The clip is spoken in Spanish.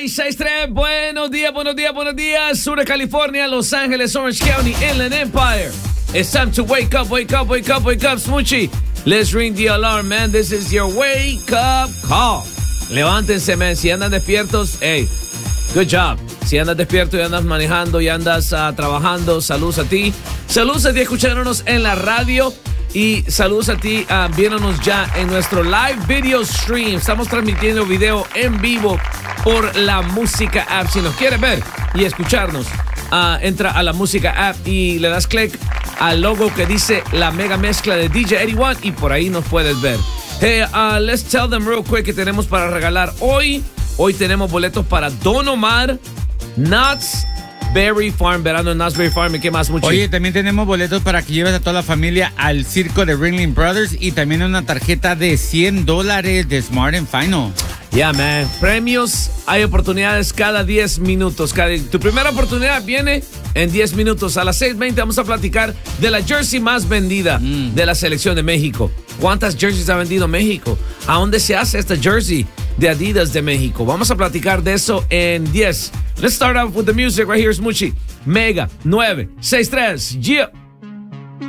963, buenos días, buenos días, buenos días. Sur de California, Los Ángeles, Orange County, Inland Empire. It's time to wake up, wake up, wake up, wake up, Smoochie. Let's ring the alarm, man. This is your wake up call. Levántense, man. Si andan despiertos, hey, good job. Si andas despierto y andas manejando y andas trabajando, saludos a ti. Saludos a ti escuchándonos en la radio. Y saludos a ti viéndonos ya en nuestro live video stream. Estamos transmitiendo video en vivo por la Música App. Si nos quieres ver y escucharnos, entra a la Música App y le das click al logo que dice la mega mezcla de DJ 81 y por ahí nos puedes ver. Hey, let's tell them real quick que tenemos para regalar hoy. Hoy tenemos boletos para Don Omar, Knott's Berry Farm, verano en Knott's Berry Farm. ¿Y qué más, Muchi? Oye, también tenemos boletos para que lleves a toda la familia al circo de Ringling Brothers y también una tarjeta de $100 de Smart & Final. Yeah, man. Premios, hay oportunidades cada 10 minutos. Tu primera oportunidad viene en 10 minutos. A las 6:20 vamos a platicar de la jersey más vendida de la selección de México. ¿Cuántas jerseys ha vendido México? ¿A dónde se hace esta jersey de Adidas de México? Vamos a platicar de eso en 10. Let's start off with the music right here, Smoochie. Mega 963. Yeah.